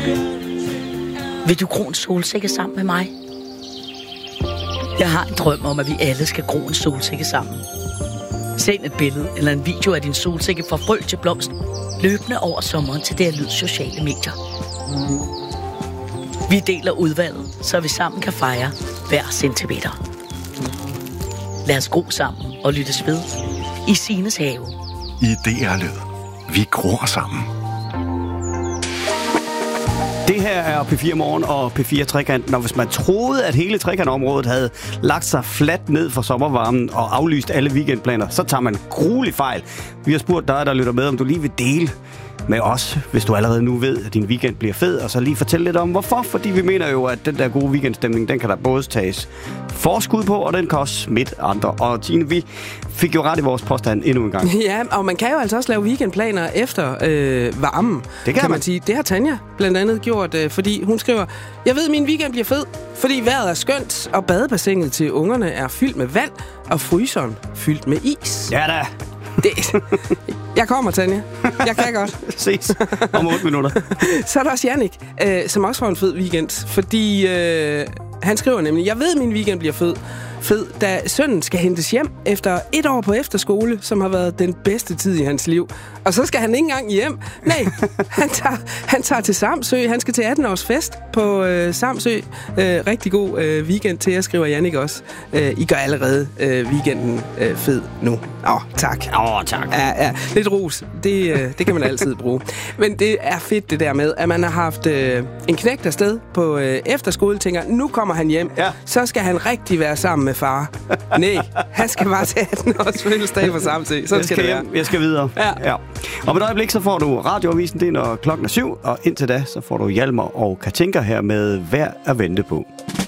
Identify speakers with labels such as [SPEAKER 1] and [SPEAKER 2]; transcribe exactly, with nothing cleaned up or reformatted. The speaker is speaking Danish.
[SPEAKER 1] Vil du gro en solsikke sammen med mig? Jeg har en drøm om, at vi alle skal gro en solsikke sammen. Send et billede eller en video af din solsikke fra frø til blomst løbende over sommeren til D R Lyds sociale medier. Vi deler udvalget, så vi sammen kan fejre hver centimeter. Lad os gro sammen og lyttes ved i Sines have.
[SPEAKER 2] I D R Lyd. Vi gror sammen.
[SPEAKER 3] Det her er P fire Morgen og P fire Trekanten, og hvis man troede, at hele trekantområdet havde lagt sig fladt ned for sommervarmen og aflyst alle weekendplaner, så tager man gruelig fejl. Vi har spurgt dig, der lytter med, om du lige vil dele med os, hvis du allerede nu ved, at din weekend bliver fed, og så lige fortælle lidt om, hvorfor. Fordi vi mener jo, at den der gode weekendstemning, den kan der både tages forskud på, og den kan også smitte andre. Og Tine, vi fik jo ret i vores påstand endnu en gang.
[SPEAKER 4] Ja, og man kan jo altså også lave weekendplaner efter øh, varmen,
[SPEAKER 3] det kan,
[SPEAKER 4] kan man.
[SPEAKER 3] man
[SPEAKER 4] sige. Det har Tanja blandt andet gjort, øh, fordi hun skriver, jeg ved, min weekend bliver fed, fordi vejret er skønt, og badebassinet til ungerne er fyldt med vand, og fryseren fyldt med is.
[SPEAKER 3] Ja da!
[SPEAKER 4] Det. Jeg kommer, Tanja. Jeg kan godt.
[SPEAKER 3] Ses om otte minutter.
[SPEAKER 4] Så er der også Jannik, øh, som også får en fed weekend, fordi øh, han skriver nemlig, jeg ved, min weekend bliver fed, fed, da sønnen skal hentes hjem efter et år på efterskole, som har været den bedste tid i hans liv. Og så skal han ikke engang hjem. Nej, han tager, han tager til Samsø. Han skal til atten-års fest på øh, Samsø. Øh, rigtig god øh, weekend til jer, skriver Jannik også. Øh, I gør allerede øh, weekenden øh, fed nu. Åh, oh, tak.
[SPEAKER 3] Åh, oh, tak.
[SPEAKER 4] Ja, ja. Lidt ros. Det, øh, det kan man altid bruge. Men det er fedt det der med, at man har haft øh, en knægt afsted på øh, efterskole, tænker, nu kommer han hjem.
[SPEAKER 3] Ja.
[SPEAKER 4] Så skal han rigtig være sammen med far. Nej, han skal bare til atten-års fødselsdag på Samsø. Sådan
[SPEAKER 3] Jeg
[SPEAKER 4] skal
[SPEAKER 3] skal
[SPEAKER 4] det være.
[SPEAKER 3] hjem. Jeg skal videre.
[SPEAKER 4] Ja.
[SPEAKER 3] Ja. Om et øjeblik, så får du radioavisen, det er når klokken er syv, og indtil da, så får du Hjalmar og Katinka her med Værd at vente på.